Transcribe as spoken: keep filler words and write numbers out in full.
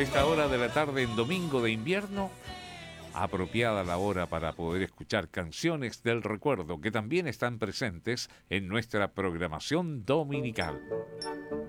esta hora de la tarde en domingo de invierno, apropiada la hora para poder escuchar canciones del recuerdo que también están presentes en nuestra programación dominical.